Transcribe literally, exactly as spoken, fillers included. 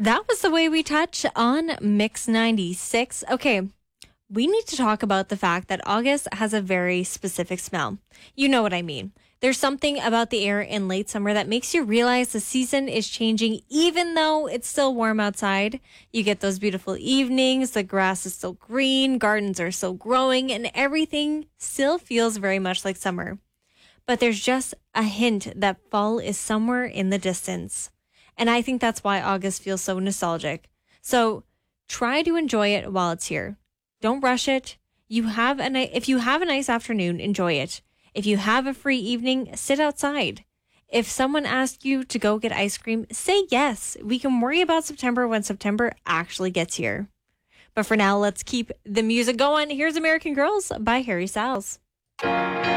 That was The Way We Touch on Mix ninety-six. Okay, we need to talk about the fact that August has a very specific smell. You know what I mean. There's something about the air in late summer that makes you realize the season is changing, even though it's still warm outside. You get those beautiful evenings, the grass is still green, gardens are still growing, and everything still feels very much like summer. But there's just a hint that fall is somewhere in the distance. And I think that's why August feels so nostalgic. So try to enjoy it while it's here. Don't rush it. You have a ni- if you have a nice afternoon, enjoy it. If you have a free evening, sit outside. If someone asks you to go get ice cream, say yes. We can worry about September when September actually gets here. But for now, let's keep the music going. Here's American Girls by Harry Styles.